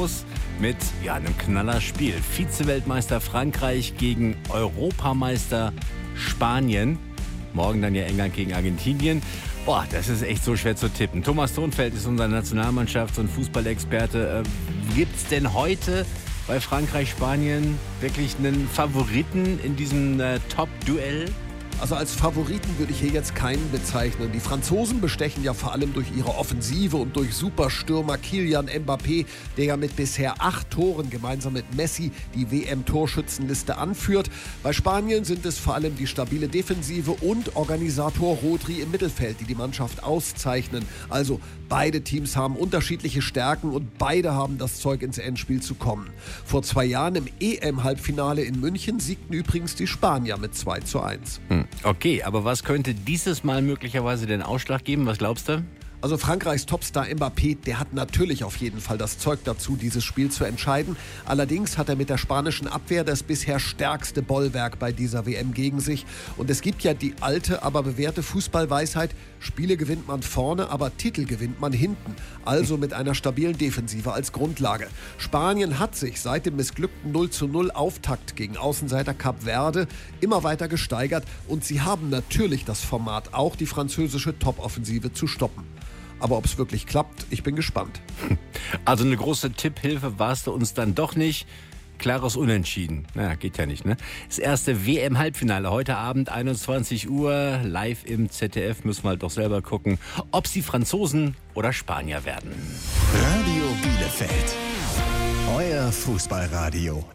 los mit einem Knallerspiel. Vize-Weltmeister Frankreich gegen Europameister Spanien. Morgen dann ja England gegen Argentinien. Boah, das ist echt so schwer zu tippen. Thomas Thonfeld ist unser Nationalmannschafts- und Fußballexperte. Gibt's denn heute bei Frankreich-Spanien wirklich einen Favoriten in diesem Top-Duell? Also als Favoriten würde ich hier jetzt keinen bezeichnen. Die Franzosen bestechen ja vor allem durch ihre Offensive und durch Superstürmer Kylian Mbappé, der ja mit bisher 8 Toren gemeinsam mit Messi die WM-Torschützenliste anführt. Bei Spanien sind es vor allem die stabile Defensive und Organisator Rodri im Mittelfeld, die die Mannschaft auszeichnen. Also beide Teams haben unterschiedliche Stärken und beide haben das Zeug, ins Endspiel zu kommen. Vor 2 Jahren im EM-Halbfinale in München siegten übrigens die Spanier mit 2:1. Okay, aber was könnte dieses Mal möglicherweise den Ausschlag geben? Was glaubst du? Also Frankreichs Topstar Mbappé, der hat natürlich auf jeden Fall das Zeug dazu, dieses Spiel zu entscheiden. Allerdings hat er mit der spanischen Abwehr das bisher stärkste Bollwerk bei dieser WM gegen sich. Und es gibt ja die alte, aber bewährte Fußballweisheit: Spiele gewinnt man vorne, aber Titel gewinnt man hinten. Also mit einer stabilen Defensive als Grundlage. Spanien hat sich seit dem missglückten 0:0 Auftakt gegen Außenseiter Kap Verde immer weiter gesteigert. Und sie haben natürlich das Format, auch die französische Top-Offensive zu stoppen. Aber ob es wirklich klappt, ich bin gespannt. Also eine große Tipphilfe warst du uns dann doch nicht. Klares Unentschieden. Naja, geht ja nicht, ne? Das erste WM-Halbfinale heute Abend, 21 Uhr, live im ZDF. Müssen wir halt doch selber gucken, ob sie Franzosen oder Spanier werden. Radio Bielefeld. Euer Fußballradio.